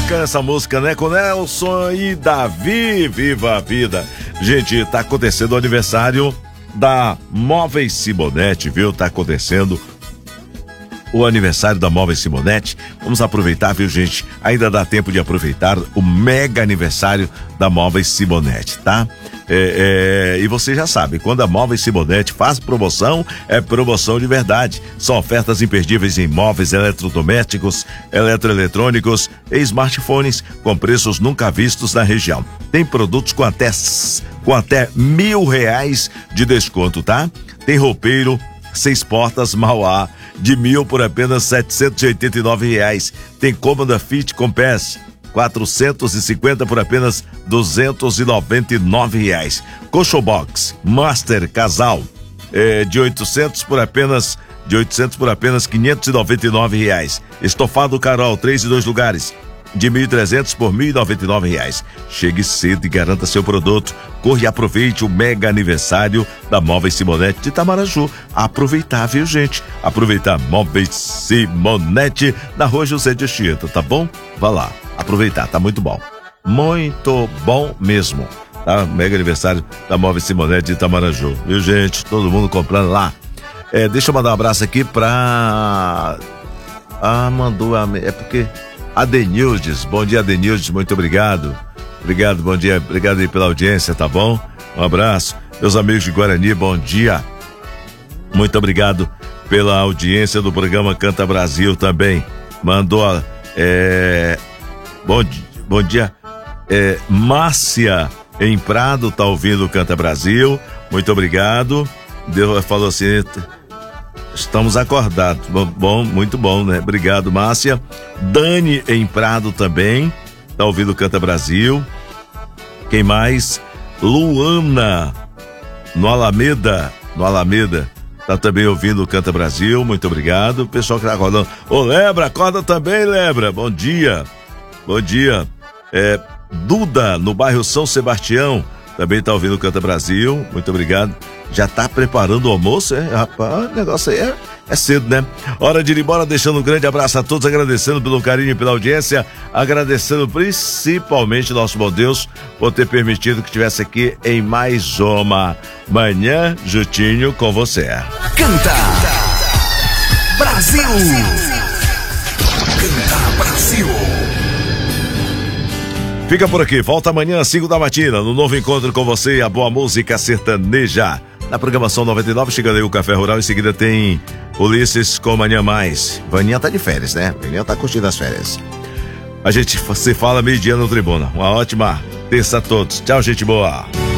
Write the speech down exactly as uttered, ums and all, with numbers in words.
bacana essa música, né? Com Nelson e Davi, viva a vida. Gente, tá acontecendo o aniversário da Móveis Simonetti, viu? Tá acontecendo o aniversário da Móveis Simonetti. Vamos aproveitar, viu, gente? Ainda dá tempo de aproveitar o mega aniversário da Móveis Simonetti, tá? É, é, e você já sabe, quando a Móveis Simonetti faz promoção, é promoção de verdade. São ofertas imperdíveis em móveis, eletrodomésticos, eletroeletrônicos e smartphones com preços nunca vistos na região. Tem produtos com até, com até mil reais de desconto, tá? Tem roupeiro seis portas Mauá de mil por apenas setecentos e oitenta e nove reais. Tem cômoda Fit com pés quatrocentos e cinquenta por apenas duzentos e noventa e nove reais. Colchão Box Master Casal é, de oitocentos por apenas de oitocentos por apenas quinhentos e noventa e nove reais. Estofado Carol três e dois lugares de mil e trezentos por mil e noventa e nove reais. Chegue cedo e garanta seu produto. Corre e aproveite o mega aniversário da Móveis Simonetti de Itamaraju. Aproveitar, viu, gente? Aproveitar Móveis Simonetti na Rua José de Anchieta, tá bom? Vá lá, aproveitar, tá muito bom. Muito bom mesmo, tá? Mega aniversário da Móveis Simonetti de Itamaraju, viu, gente? Todo mundo comprando lá. É, deixa eu mandar um abraço aqui pra... Ah, mandou a... É porque... Adenildes, bom dia, Adenildes, muito obrigado. Obrigado, bom dia, obrigado aí pela audiência, tá bom? Um abraço. Meus amigos de Guarani, bom dia. Muito obrigado pela audiência do programa Canta Brasil também. Mandou, é... Bom, bom dia, é... Márcia em Prado, tá ouvindo o Canta Brasil, muito obrigado. Deus falou assim... Estamos acordados. Bom, bom, muito bom, né? Obrigado, Márcia. Dani em Prado também, tá ouvindo o Canta Brasil. Quem mais? Luana no Alameda, no Alameda, tá também ouvindo o Canta Brasil, muito obrigado. O pessoal que tá acordando. Ô, Lebra, acorda também, Lebra. Bom dia. Bom dia. É, Duda, no bairro São Sebastião, também tá ouvindo o Canta Brasil, muito obrigado. Já tá preparando o almoço, é? Rapaz, o negócio aí é, é cedo, né? Hora de ir embora, deixando um grande abraço a todos, agradecendo pelo carinho e pela audiência, agradecendo principalmente nosso bom Deus por ter permitido que estivesse aqui em mais uma Manhã Jutinho com você. Canta Brasil! Canta Brasil! Fica por aqui, volta amanhã às cinco da matina, no novo encontro com você e a boa música sertaneja. Na programação noventa e nove, chegando aí o Café Rural, em seguida tem Ulisses com Manhã Mais. Vaninha tá de férias, né? Vaninha tá curtindo as férias. A gente se fala meio-dia no Tribuna. Uma ótima terça a todos. Tchau, gente boa.